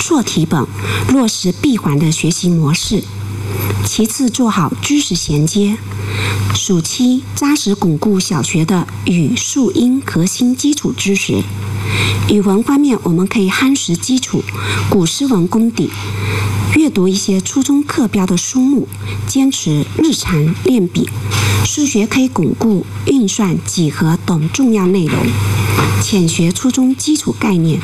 做题本，落实闭环的学习模式。其次，做好知识衔接。暑期扎实巩固小学的语数英核心基础知识。语文方面，我们可以夯实基础古诗文功底，阅读一些初中课标的书目，坚持日常练笔。数学可以巩固运算、几何等重要内容，浅学初中基础概念。